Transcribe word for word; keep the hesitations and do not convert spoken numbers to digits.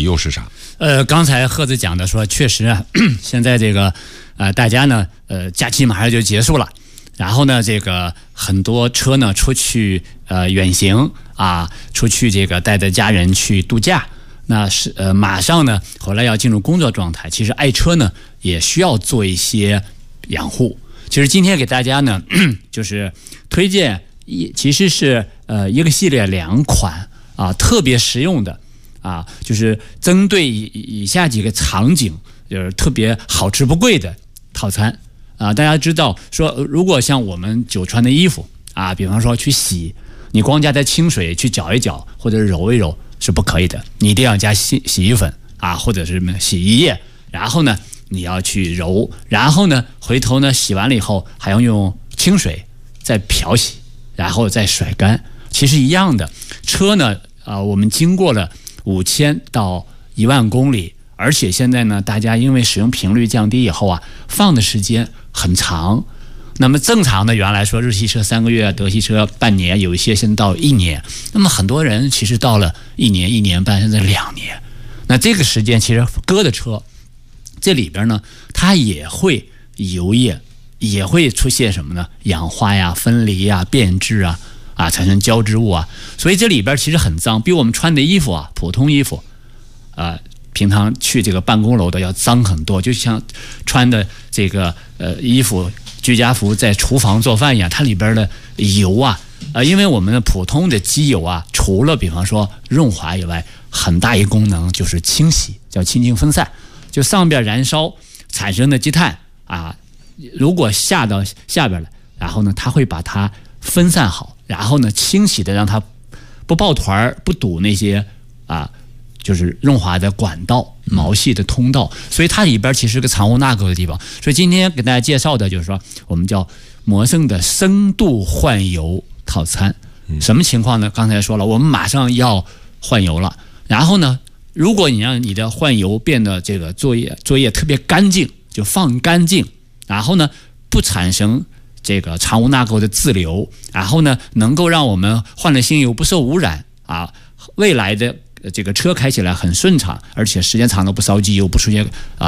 又是啥？ 呃，刚才贺子讲的说，确实啊，现在这个呃，大家呢，呃，假期马上就结束了，然后呢，这个很多车呢出去呃远行啊，出去这个带着家人去度假，那是呃马上呢回来要进入工作状态。其实爱车呢也需要做一些养护。其实今天给大家呢，就是推荐一，其实是呃一个系列两款啊，特别实用的啊，就是针对以以下几个场景，就是特别好吃不贵的套餐啊。大家知道说，如果像我们久穿的衣服啊，比方说去洗，你光加在清水去搅一搅或者揉一揉是不可以的，你一定要加洗洗衣粉啊，或者是什么洗衣液，然后呢你要去揉，然后呢回头呢洗完了以后还要用清水再漂洗，然后再甩干。其实一样的，车呢啊、呃，我们经过了五千到一万公里，而且现在呢大家因为使用频率降低以后啊，放的时间很长。那么正常的原来说日系车三个月，德系车半年，有一些现在到一年。那么很多人其实到了一年、一年半甚至两年，那这个时间其实搁的车这里边呢，它也会油液，也会出现什么呢？氧化呀、分离呀、变质啊，啊，产生胶质物啊。所以这里边其实很脏，比我们穿的衣服啊，普通衣服，啊，平常去这个办公楼的要脏很多。就像穿的这个呃衣服。居家服在厨房做饭一样，它里边的油啊，呃，因为我们的普通的机油啊，除了比方说润滑以外，很大一个功能就是清洗，叫清净分散。就上边燃烧产生的积碳啊，如果下到下边来，然后呢，它会把它分散好，然后呢，清洗的让它不抱团不堵那些啊。就是润滑的管道、毛细的通道，所以它里边其实是个藏污纳垢的地方。所以今天给大家介绍的就是说，我们叫摩胜的深度换油套餐。什么情况呢？刚才说了，我们马上要换油了，然后呢，如果你让你的换油变得这个作业作业特别干净，就放干净，然后呢不产生这个藏污纳垢的自流，然后呢能够让我们换了新油不受污染啊，未来的。这个车开起来很顺畅，而且时间长了不烧机油，不出现啊。